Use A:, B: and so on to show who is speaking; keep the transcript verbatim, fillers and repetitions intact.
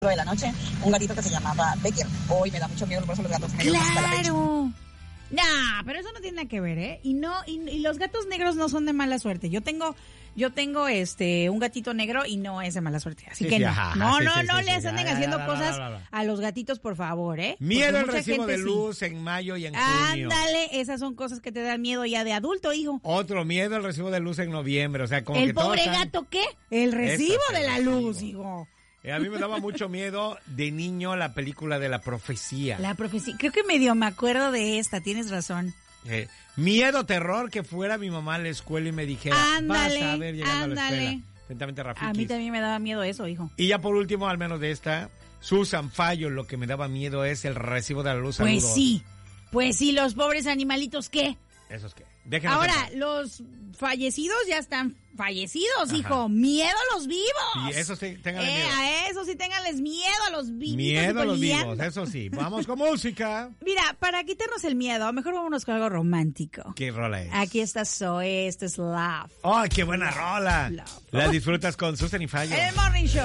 A: de la noche, un gatito que se llamaba Becker. Hoy me da mucho miedo por eso los gatos negros.
B: ¡Claro! Nah, pero eso no tiene nada que ver, ¿eh? Y no, y, y los gatos negros no son de mala suerte. Yo tengo, yo tengo este un gatito negro y no es de mala suerte. Así
C: Sí,
B: que
C: sí,
B: no,
C: ajá,
B: no,
C: sí,
B: no,
C: sí,
B: no
C: sí,
B: les
C: sí,
B: anden
C: ya,
B: haciendo
C: ya, ya,
B: cosas
C: ya, ya, ya.
B: a los gatitos, por favor, ¿eh?
C: Miedo al
B: mucha
C: recibo
B: gente
C: de
B: sí.
C: luz en mayo y en junio.
B: Ándale, esas son cosas que te dan miedo ya de adulto, hijo.
C: Otro miedo al recibo de luz en noviembre, o sea, como
B: El
C: que todos
B: pobre
C: están-
B: gato, ¿qué? El recibo
C: Eso,
B: de
C: el
B: la
C: recibo.
B: luz, hijo.
C: Eh, a mí me daba mucho miedo de niño la película de La Profecía.
B: La profecía, creo que medio me acuerdo de esta, tienes razón.
C: Eh, miedo, terror que fuera mi mamá a la escuela y me dijera,
B: Ándale,
C: vas a ver llegando
B: ándale.
C: a la escuela. Atentamente, Rafiquis.
B: A mí también me daba miedo eso, hijo.
C: Y ya por último, al menos de esta, Susan Fallo, lo que me daba miedo es el recibo de la luz.
B: Pues
C: Saludos.
B: sí, pues sí, los pobres animalitos, ¿qué?
C: Eso es que. Déjenos
B: Ahora,
C: en paz.
B: los fallecidos ya están fallecidos,
C: Ajá.
B: hijo. Miedo a los vivos.
C: Y eso sí, ténganle
B: Eh,
C: miedo.
B: a eso sí, ténganles miedo a los vivitos.
C: Miedo a los
B: peleando.
C: vivos, eso sí. Vamos con música.
B: Mira, para quitarnos el miedo, mejor vámonos con algo romántico.
C: ¿Qué rola es?
B: Aquí está Zoe, esto es Love.
C: ¡Oh, qué buena rola!
B: Love.
C: La disfrutas con Susan y Fallo.
B: En el Morning Show.